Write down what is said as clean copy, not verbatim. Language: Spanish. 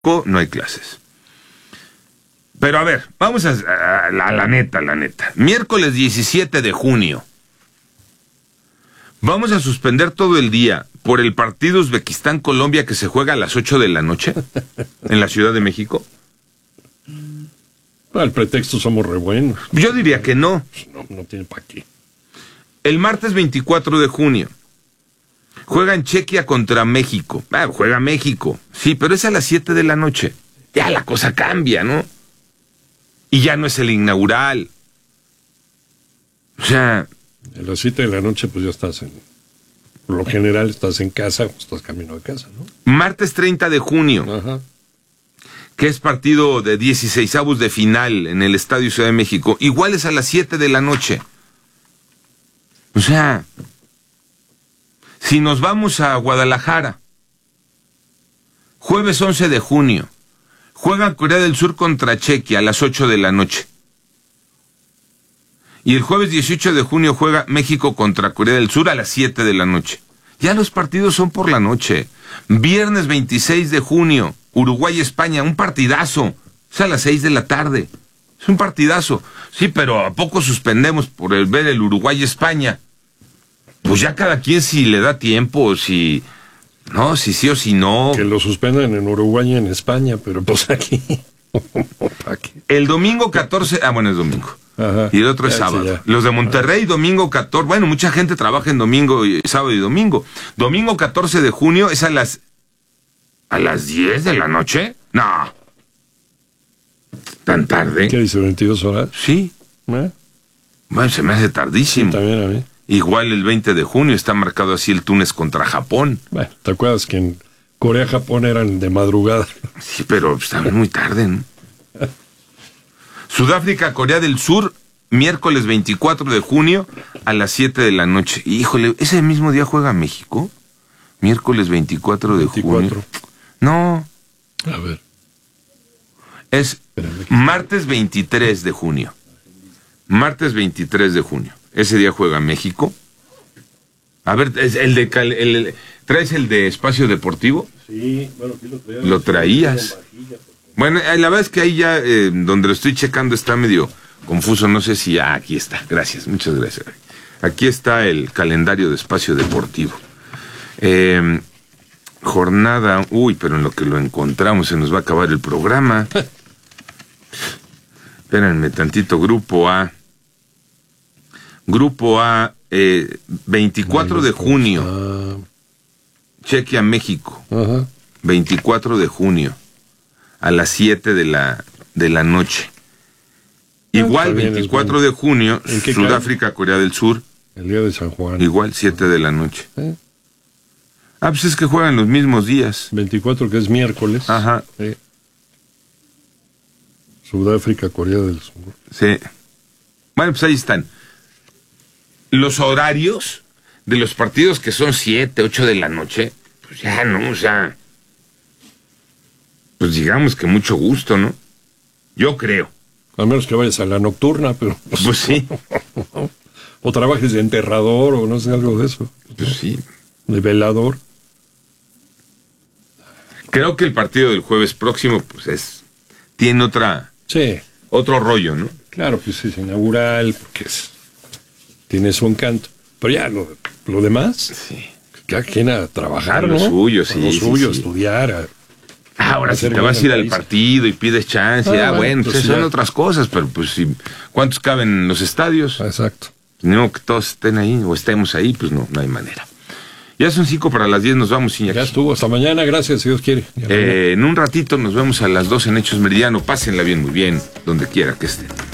no hay clases. Pero a ver, vamos a la neta. Miércoles 17 de junio. Vamos a suspender todo el día por el partido Uzbekistán-Colombia que se juega a las 8 de la noche en la Ciudad de México. El pretexto somos re buenos. Yo diría que no. No tiene para qué. El martes 24 de junio. Juegan Chequia contra México. Juega México. Sí, pero es a las 7 de la noche. Ya la cosa cambia, ¿no? Y ya no es el inaugural. O sea... A las 7 de la noche, pues ya estás por lo general estás en casa, pues estás camino de casa, ¿no? Martes 30 de junio. Ajá. Que es partido de 16avos de final en el Estadio Ciudad de México. Igual es a las 7 de la noche. O sea... Si nos vamos a Guadalajara, jueves 11 de junio, juega Corea del Sur contra Chequia a las 8 de la noche. Y el jueves 18 de junio juega México contra Corea del Sur a las 7 de la noche. Ya los partidos son por la noche. Viernes 26 de junio, Uruguay-España, un partidazo. Es a las 6 de la tarde. Es un partidazo. Sí, pero ¿a poco suspendemos por ver el Uruguay-España? Pues ya cada quien si le da tiempo, si sí o si no. Que lo suspendan en Uruguay y en España, pero pues aquí. El domingo 14, es domingo. Ajá. Y el otro es sábado. Sí, los de Monterrey, domingo 14, bueno, mucha gente trabaja en domingo, sábado y domingo. Domingo 14 de junio es a las 10 de la noche. No. ¿Tan tarde? ¿Qué dice, 22 horas? Sí. Bueno, se me hace tardísimo. Sí, también a mí. Igual el 20 de junio está marcado así el Túnez contra Japón. Bueno, ¿te acuerdas que en Corea-Japón eran de madrugada? Sí, pero también muy tarde, ¿no? Sudáfrica, Corea del Sur, miércoles 24 de junio a las 7 de la noche. Híjole, ¿ese mismo día juega México? Miércoles 24 de junio. No. A ver. Es martes 23 de junio. Martes 23 de junio. Ese día juega México. A ver, ¿traes el de Espacio Deportivo? Sí, bueno, aquí lo traías. Lo traías. Bueno, la verdad es que ahí ya, donde lo estoy checando está medio confuso, no sé si... aquí está, gracias, muchas gracias. Aquí está el calendario de Espacio Deportivo. Jornada, pero en lo que lo encontramos se nos va a acabar el programa. Espérenme tantito, Grupo A. Grupo A, 24 de junio. Chequia, México. Ajá. 24 de junio. A las 7 de la noche. Igual, 24 de junio, Sudáfrica, Corea del Sur. El día de San Juan. Igual, 7 de la noche. Pues es que juegan los mismos días. 24, que es miércoles. Ajá. Sí. Sudáfrica, Corea del Sur. Sí. Bueno, pues ahí están. Los horarios de los partidos que son 7, 8 de la noche, pues ya no, o sea, pues digamos que mucho gusto, ¿no? Yo creo. A menos que vayas a la nocturna, pero... Pues sí. O trabajes de enterrador, o no sé, algo de eso. Pues sí. De velador. Creo que el partido del jueves próximo, pues tiene otro rollo, ¿no? Claro, pues es inaugural, porque tiene su encanto. Pero ya, lo demás, sí. Cada quien a trabajar, ¿no? Lo suyo, sí. Lo suyo, estudiar. Ahora, si te vas a ir al partido y pides chance, bueno, pues son otras cosas, pero pues si, ¿cuántos caben en los estadios? Exacto. No, que todos estén ahí o estemos ahí, pues no hay manera. Ya son 5 para las 10, nos vamos, Iñaki. Ya estuvo, hasta mañana, gracias, si Dios quiere. En un ratito nos vemos a las 2 en Hechos Meridiano. Pásenla bien, muy bien, donde quiera que estén.